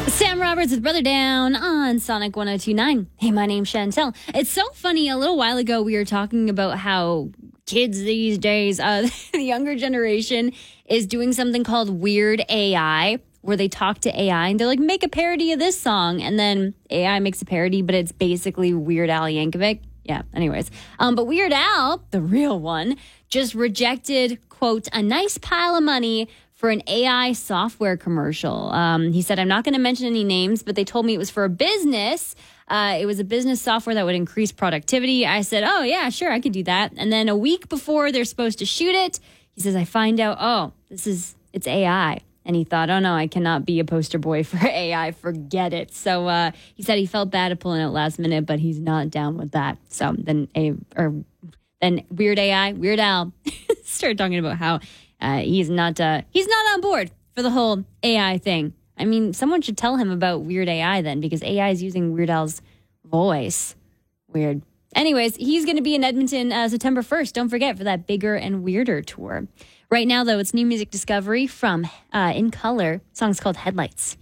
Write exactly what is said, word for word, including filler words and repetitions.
Sam Roberts with Brother Down on Sonic one oh two point nine. Hey, my name's Chantel. It's so funny. A little while ago, we were talking about how kids these days, uh, the younger generation is doing something called Weird A I, where they talk to A I and they're like, make a parody of this song. And then A I makes a parody, but it's basically Weird Al Yankovic. Yeah, anyways. Um, but Weird Al, the real one, just rejected, quote, a nice pile of money for an A I software commercial. Um, he said, I'm not going to mention any names, but they told me it was for a business. Uh, it was a business software that would increase productivity. I said, oh, yeah, sure, I could do that. And then a week before they're supposed to shoot it, he says, I find out, oh, this is, it's A I. And he thought, oh, no, I cannot be a poster boy for A I. Forget it. So uh, he said he felt bad at pulling out last minute, but he's not down with that. So then a or then Weird A I, Weird Al, started talking about how uh, he's not uh, he's not on board for the whole A I thing. I mean, someone should tell him about Weird A I then, because A I is using Weird Al's voice. Weird. Anyways, he's going to be in Edmonton uh, September first. Don't forget, for that Bigger and Weirder tour. Right now, though, it's new music discovery from uh, In Color. The song's called Headlights.